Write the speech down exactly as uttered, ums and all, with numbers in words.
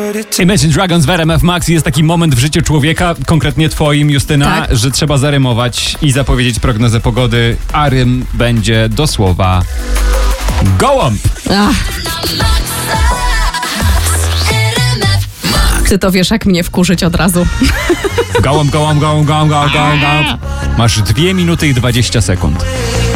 Imagine Dragons w R M F Max. Jest taki moment w życiu człowieka, konkretnie twoim, Justyna, Tak. że trzeba zarymować i zapowiedzieć prognozę pogody, a rym będzie do słowa gołąb. Ach. Ty to wiesz, jak mnie wkurzyć od razu. Gołąb, gołąb, gołąb, gołąb, gołąb, gołąb. Masz dwie minuty i dwadzieścia sekund.